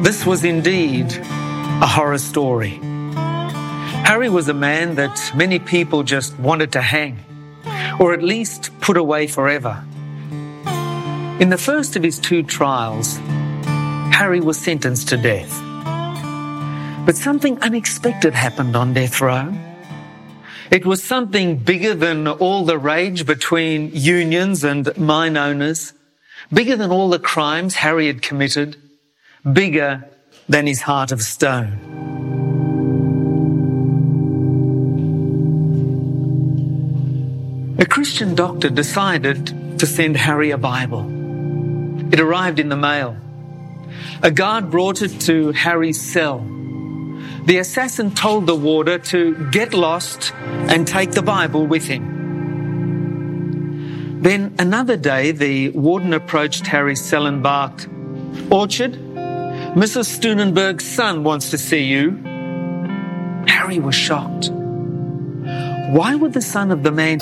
This was indeed a horror story. Harry was a man that many people just wanted to hang, or at least put away forever. In the first of his 2 trials, Harry was sentenced to death. But something unexpected happened on death row. It was something bigger than all the rage between unions and mine owners, bigger than all the crimes Harry had committed, bigger than his heart of stone. A Christian doctor decided to send Harry a Bible. It arrived in the mail. A guard brought it to Harry's cell. The assassin told the warder to get lost and take the Bible with him. Then another day, the warden approached Harry's cell and barked, "Orchard, Mrs. Steunenberg's son wants to see you." Harry was shocked. Why would the son of the man